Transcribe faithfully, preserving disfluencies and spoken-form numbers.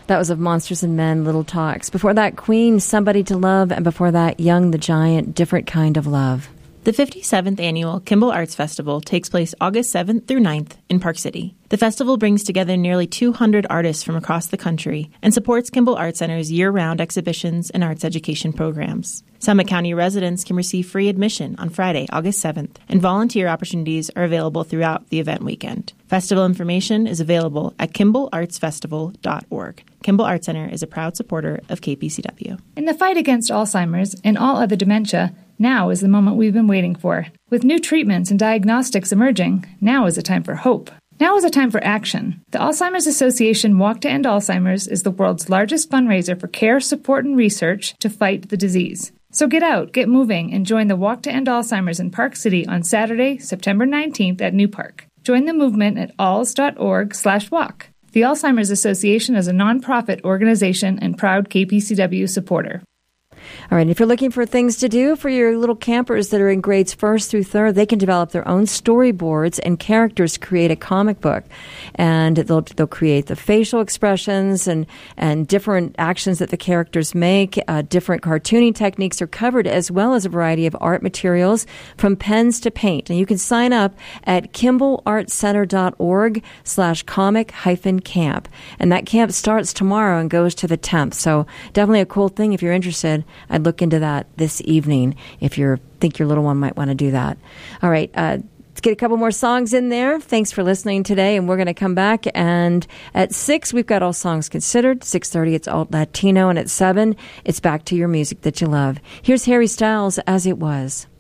That was of Monsters and Men, Little Talks. Before that, Queen, Somebody to Love, and before that, Young the Giant, Different Kind of Love. The fifty-seventh Annual Kimball Arts Festival takes place August seventh through ninth in Park City. The festival brings together nearly two hundred artists from across the country and supports Kimball Arts Center's year-round exhibitions and arts education programs. Summit County residents can receive free admission on Friday, August seventh, and volunteer opportunities are available throughout the event weekend. Festival information is available at kimball arts festival dot org. Kimball Arts Center is a proud supporter of K P C W. In the fight against Alzheimer's and all other dementia, now is the moment we've been waiting for. With new treatments and diagnostics emerging, now is a time for hope. Now is a time for action. The Alzheimer's Association Walk to End Alzheimer's is the world's largest fundraiser for care, support, and research to fight the disease. So get out, get moving, and join the Walk to End Alzheimer's in Park City on Saturday, September nineteenth at New Park. Join the movement at alz dot org slash walk. The Alzheimer's Association is a nonprofit organization and proud K P C W supporter. All right, if you're looking for things to do for your little campers that are in grades first through third, they can develop their own storyboards and characters to create a comic book. And they'll they'll create the facial expressions and, and different actions that the characters make. Uh, different cartooning techniques are covered, as well as a variety of art materials from pens to paint. And you can sign up at kimball arts center dot org slash comic hyphen camp. And that camp starts tomorrow and goes to the tenth. So definitely a cool thing if you're interested. I'd look into that this evening if you think your little one might want to do that. All right, uh, let's get a couple more songs in there. Thanks for listening today, and we're going to come back. And at six, we've got All Songs Considered. six thirty, it's Alt Latino, and at seven, it's Back to Your Music That You Love. Here's Harry Styles, As It Was.